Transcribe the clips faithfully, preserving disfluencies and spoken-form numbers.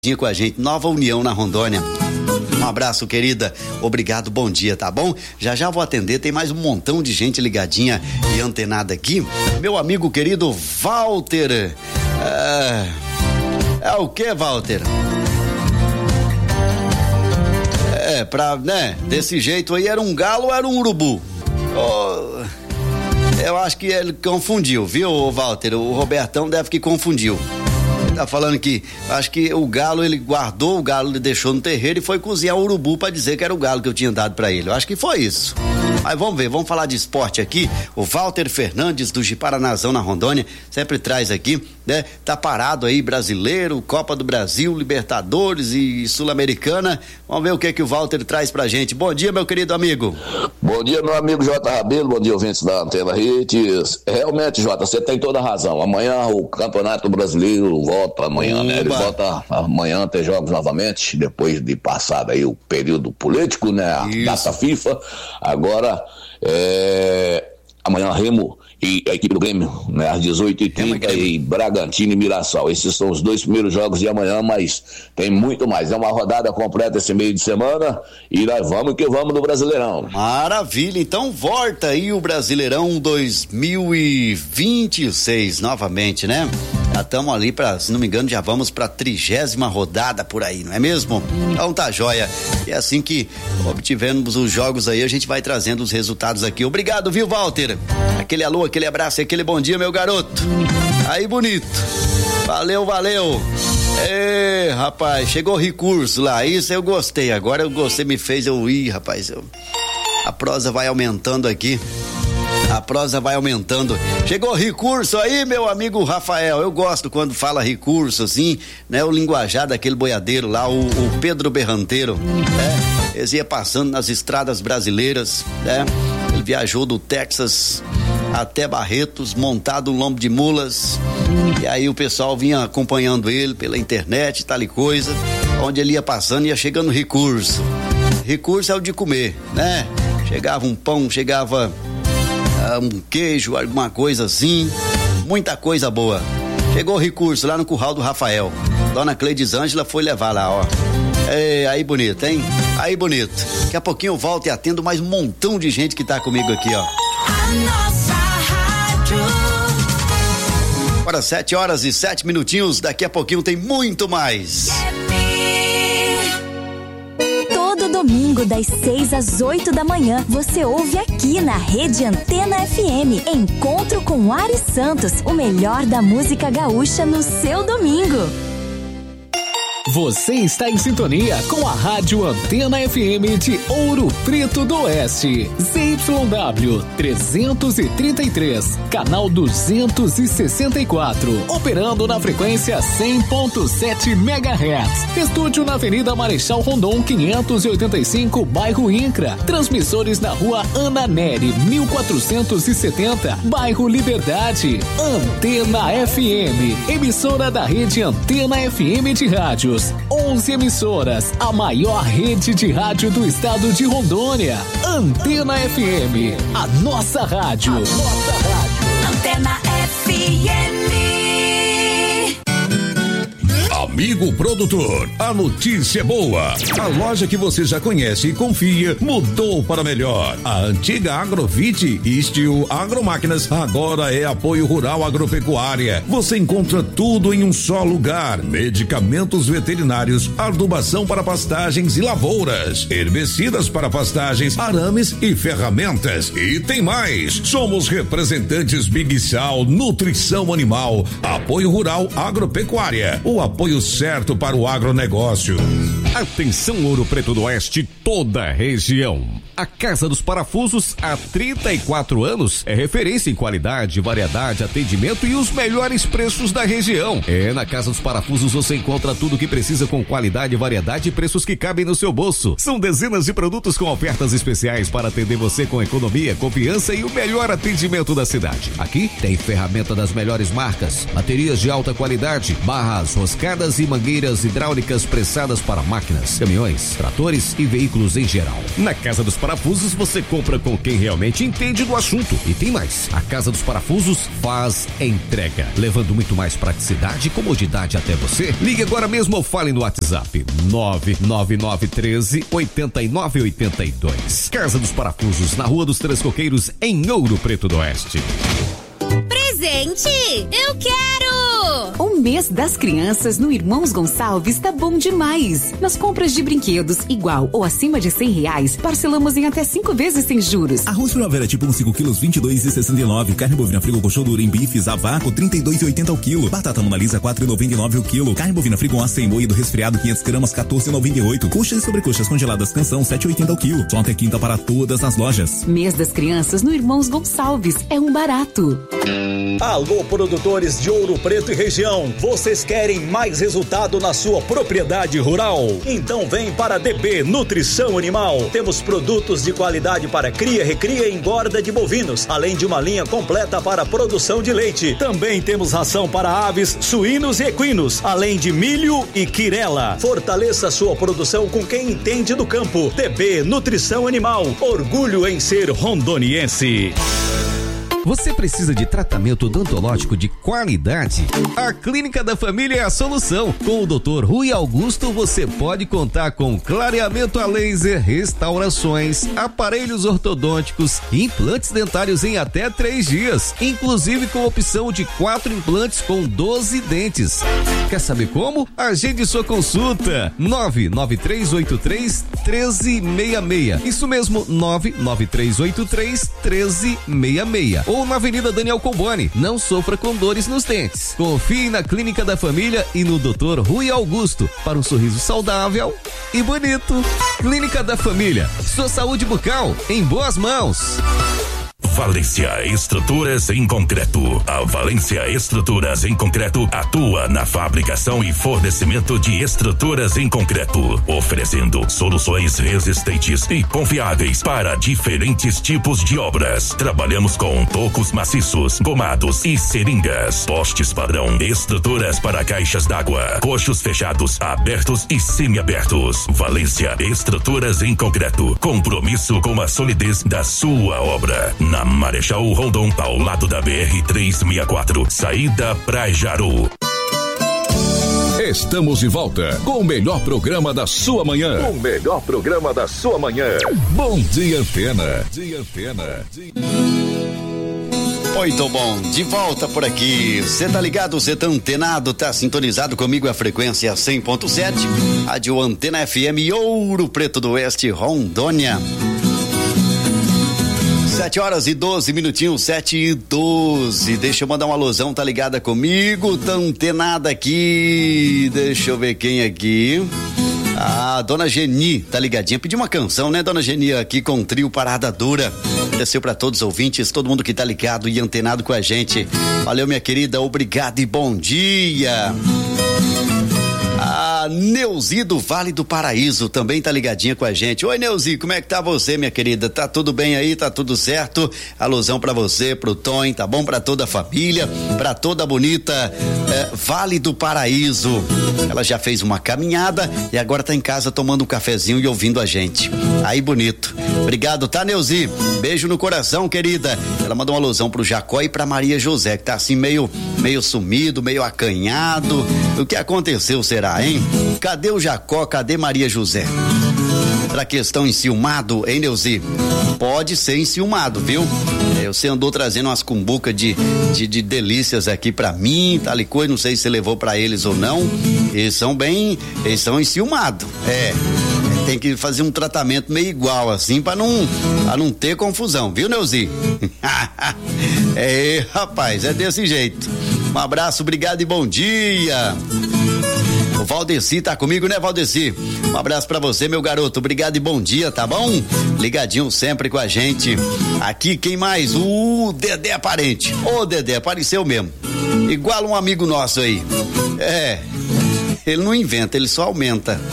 com a gente, Nova União na Rondônia. Um abraço, querida. Obrigado, bom dia, tá bom? Já já vou atender, tem mais um montão de gente ligadinha e antenada aqui. Meu amigo querido Walter. É, é o que, Walter? É, pra, né? Desse jeito aí, era um galo ou era um urubu? Oh, eu acho que ele confundiu, viu, Walter? O Robertão deve que confundiu. Tá falando que, acho que o galo ele guardou, o galo ele deixou no terreiro e foi cozinhar o urubu pra dizer que era o galo que eu tinha dado pra ele. Eu acho que foi isso. Mas vamos ver, vamos falar de esporte aqui. O Walter Fernandes do Jiparanazão na Rondônia sempre traz aqui, né? Tá parado aí, brasileiro, Copa do Brasil, Libertadores e Sul-Americana. Vamos ver o que que o Walter traz pra gente. Bom dia, meu querido amigo. Bom dia, meu amigo J. Rabelo, bom dia, ouvintes da Antena Hits. Realmente, Jota, você tem toda a razão. Amanhã o Campeonato Brasileiro volta amanhã, Oba. né? Ele volta amanhã, ter jogos novamente, depois de passado aí o período político, né? A Isso. data FIFA. Agora, é... amanhã Remo e a equipe do Grêmio, né, às dezoito e trinta e Bragantino e Mirassol. Esses são os dois primeiros jogos de amanhã, mas tem muito mais. É uma rodada completa esse meio de semana e nós vamos que vamos do Brasileirão. Maravilha, então volta aí o Brasileirão dois mil e vinte e seis novamente, né? Já estamos ali para, se não me engano, já vamos para a trigésima rodada por aí, não é mesmo? Então tá joia. E assim que obtivemos os jogos aí, a gente vai trazendo os resultados aqui. Obrigado, viu, Walter? Aquele alô, aquele abraço, aquele bom dia, meu garoto. Aí, bonito. Valeu, valeu. Ê, rapaz, chegou recurso lá, isso eu gostei. Agora você me fez eu ir, rapaz. Eu... A prosa vai aumentando aqui. A prosa vai aumentando. Chegou recurso aí, meu amigo Rafael. Eu gosto quando fala recurso, assim, né? O linguajar daquele boiadeiro lá, o, o Pedro Berranteiro, né? Eles iam passando nas estradas brasileiras, né? Ele viajou do Texas até Barretos, montado um lombo de mulas. E aí o pessoal vinha acompanhando ele pela internet, tal e coisa. Onde ele ia passando, ia chegando recurso. Recurso é o de comer, né? Chegava um pão, chegava um queijo, alguma coisa assim, muita coisa boa. Chegou o recurso lá no curral do Rafael. Dona Cleidisângela foi levar lá, ó. Ei, aí bonito, hein? Aí bonito. Daqui a pouquinho eu volto e atendo mais um montão de gente que tá comigo aqui, ó. A nossa rádio. Agora sete horas e sete minutinhos, daqui a pouquinho tem muito mais. Domingo, das seis às oito da manhã, você ouve aqui na Rede Antena F M. Encontro com Ari Santos, o melhor da música gaúcha no seu domingo. Você está em sintonia com a Rádio Antena F M de Ouro Preto do Oeste. Z Y W trezentos e trinta e três, canal duzentos e sessenta e quatro, operando na frequência cem ponto sete megahertz. Estúdio na Avenida Marechal Rondon quinhentos e oitenta e cinco, bairro Incra. Transmissores na Rua Ana Nery mil quatrocentos e setenta, bairro Liberdade. Antena F M, emissora da Rede Antena F M de rádio. onze emissoras, a maior rede de rádio do estado de Rondônia. Antena F M, a nossa rádio. A nossa rádio. Antena F M. Amigo produtor, a notícia é boa. A loja que você já conhece e confia mudou para melhor. A antiga Agrovite e Steel Agromáquinas agora é apoio rural agropecuária. Você encontra tudo em um só lugar: medicamentos veterinários, adubação para pastagens e lavouras, herbicidas para pastagens, arames e ferramentas. E tem mais! Somos representantes Big Sal, nutrição animal, apoio rural agropecuária. O apoio certo para o agronegócio. Atenção, Ouro Preto do Oeste, toda a região. A Casa dos Parafusos, há trinta e quatro anos, é referência em qualidade, variedade, atendimento e os melhores preços da região. É, na Casa dos Parafusos você encontra tudo o que precisa com qualidade, variedade e preços que cabem no seu bolso. São dezenas de produtos com ofertas especiais para atender você com economia, confiança e o melhor atendimento da cidade. Aqui tem ferramenta das melhores marcas, baterias de alta qualidade, barras, roscadas e mangueiras hidráulicas pressadas para máquinas agromáquinas, caminhões, tratores e veículos em geral. Na Casa dos Parafusos você compra com quem realmente entende do assunto. E tem mais, a Casa dos Parafusos faz entrega, levando muito mais praticidade e comodidade até você. Ligue agora mesmo ou fale no WhatsApp nove nove nove um três oito nove oito dois. Casa dos Parafusos, na Rua dos Três Coqueiros, em Ouro Preto do Oeste. Presente! Eu quero! O mês das crianças no Irmãos Gonçalves tá bom demais. Nas compras de brinquedos igual ou acima de cem reais, parcelamos em até cinco vezes sem juros. Arroz Primavera tipo um cinco quilos, vinte e dois e sessenta e nove. Carne bovina frigo colchão duro em bifes a vácuo, trinta e dois e oitenta o quilo. Batata Mona Lisa, quatro e noventa e nove o quilo. Carne bovina frigo sem moído resfriado, quinhentas gramas, quatorze e noventa e oito. Coxas e sobrecoxas congeladas Canção, sete e oitenta o quilo. Só até quinta para todas as lojas. Mês das crianças no Irmãos Gonçalves. É um barato. Alô, produtores de Ouro Preto e região. Vocês querem mais resultado na sua propriedade rural? Então vem para D B Nutrição Animal. Temos produtos de qualidade para cria, recria e engorda de bovinos, além de uma linha completa para produção de leite. Também temos ração para aves, suínos e equinos, além de milho e quirela. Fortaleça sua produção com quem entende do campo. D B Nutrição Animal. Orgulho em ser rondoniense. Você precisa de tratamento odontológico de qualidade? A Clínica da Família é a solução. Com o doutor Rui Augusto, você pode contar com clareamento a laser, restaurações, aparelhos ortodônticos e implantes dentários em até três dias, inclusive com opção de quatro implantes com doze dentes. Quer saber como? Agende sua consulta. nove nove três oito três, um três seis seis. Isso mesmo, nove nove três oito três, um três seis seis. Ou na Avenida Daniel Comboni. Não sofra com dores nos dentes. Confie na Clínica da Família e no doutor Rui Augusto para um sorriso saudável e bonito. Clínica da Família. Sua saúde bucal em boas mãos. Valência Estruturas em Concreto. A Valência Estruturas em Concreto atua na fabricação e fornecimento de estruturas em concreto, oferecendo soluções resistentes e confiáveis para diferentes tipos de obras. Trabalhamos com tocos maciços, gomados e seringas, postes padrão, estruturas para caixas d'água, coxos fechados, abertos e semiabertos. Valência Estruturas em Concreto. Compromisso com a solidez da sua obra. Na Marechal Rondon, ao lado da B R trezentos e sessenta e quatro, saída pra Jaru. Estamos de volta com o melhor programa da sua manhã. O melhor programa da sua manhã. Bom dia, Antena. Dia Antena. Muito bom, de volta por aqui. Você tá ligado, você tá antenado, tá sintonizado comigo a frequência cem ponto sete, Rádio Antena F M Ouro Preto do Oeste, Rondônia. Sete horas e doze minutinhos, sete e doze. Deixa eu mandar uma alusão, tá ligada comigo? Tá antenada aqui. Deixa eu ver quem aqui. A dona Geni, tá ligadinha? Pediu uma canção, né, dona Geni, aqui com o trio Parada Dura. Desceu pra todos os ouvintes, todo mundo que tá ligado e antenado com a gente. Valeu, minha querida, obrigado e bom dia. A Neuzi do Vale do Paraíso também tá ligadinha com a gente. Oi, Neuzi, como é que tá você, minha querida? Tá tudo bem aí? Tá tudo certo? Alusão pra você, pro Tom, tá bom? Pra toda a família, pra toda a bonita é, Vale do Paraíso. Ela já fez uma caminhada e agora tá em casa tomando um cafezinho e ouvindo a gente. Aí, bonito. Obrigado, tá, Neuzi? Beijo no coração, querida. Ela mandou uma alusão pro Jacó e pra Maria José, que tá assim meio, meio sumido, meio acanhado. O que aconteceu, será, hein? Cadê o Jacó? Cadê Maria José? Será que estão enciumado, hein, Neuzi? Pode ser enciumado, viu? É, você andou trazendo umas cumbucas de, de, de delícias aqui pra mim, tal e coisa, não sei se você levou pra eles ou não. Eles são bem, eles são enciumados, é. Tem que fazer um tratamento meio igual assim pra não, pra não ter confusão, viu, Neuzi? É, rapaz, é desse jeito. Um abraço, obrigado e bom dia. O Valdeci tá comigo, né, Valdeci? Um abraço pra você, meu garoto. Obrigado e bom dia, tá bom? Ligadinho sempre com a gente. Aqui, quem mais? O Dedé Parente. Ô, Dedé, apareceu mesmo. Igual um amigo nosso aí. É. Ele não inventa, ele só aumenta.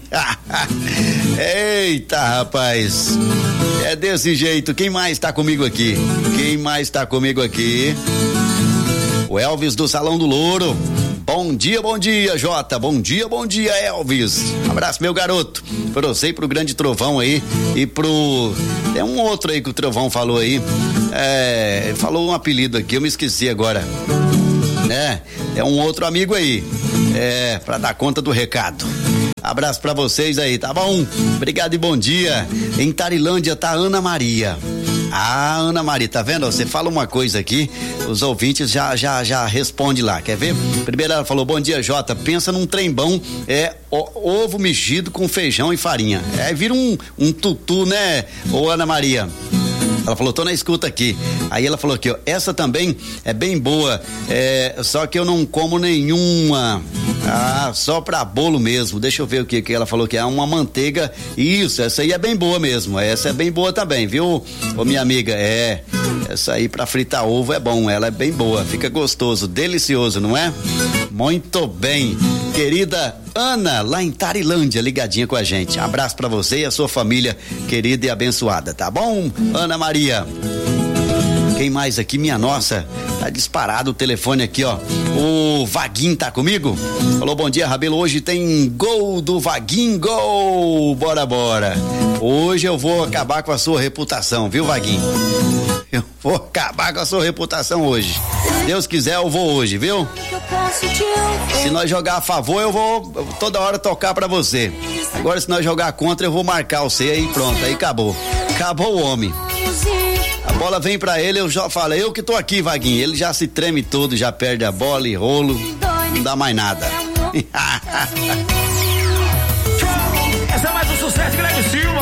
Eita, rapaz. É desse jeito. Quem mais tá comigo aqui? Quem mais tá comigo aqui? O Elvis do Salão do Louro. Bom dia, bom dia, Jota. Bom dia, bom dia, Elvis. Abraço, meu garoto. Pra você e pro grande Trovão aí. E pro. Tem um outro aí que o Trovão falou aí. É. Falou um apelido aqui, eu me esqueci agora. É. É um outro amigo aí. É. Pra dar conta do recado. Abraço pra vocês aí, tá bom? Obrigado e bom dia. Em Tarilândia tá Ana Maria. Ah, Ana Maria, tá vendo? Você fala uma coisa aqui, os ouvintes já já já responde lá, quer ver? Primeiro ela falou, bom dia, Jota, pensa num trem bom, é o, ovo mexido com feijão e farinha. É, vira um, um tutu, né, ô Ana Maria? Ela falou, tô na escuta aqui. Aí ela falou aqui, ó, essa também é bem boa, é, só que eu não como nenhuma. Ah, só pra bolo mesmo. Deixa eu ver o que que ela falou que é uma manteiga. Isso, essa aí é bem boa mesmo. Essa é bem boa também, viu? Ô minha amiga, é. Essa aí pra fritar ovo é bom, ela é bem boa. Fica gostoso, delicioso, não é? Muito bem. Querida Ana, lá em Tarilândia, ligadinha com a gente. Abraço pra você e a sua família querida e abençoada, tá bom? Ana Maria. Quem mais aqui? Minha nossa, tá disparado o telefone aqui, ó. O Vaguinho tá comigo? Falou, bom dia, Rabelo, hoje tem gol do Vaguinho, gol! Bora, bora. Hoje eu vou acabar com a sua reputação, viu, Vaguinho? Eu vou acabar com a sua reputação hoje. Se Deus quiser, eu vou hoje, viu? Se nós jogar a favor, eu vou toda hora tocar pra você. Agora, se nós jogar contra, eu vou marcar você aí, pronto, aí acabou. Acabou o homem. A bola vem pra ele, eu já falo, eu que tô aqui, Vaguinho. Ele já se treme todo, já perde a bola e rolo, não dá mais nada. Essa é mais um sucesso, Greg Silva.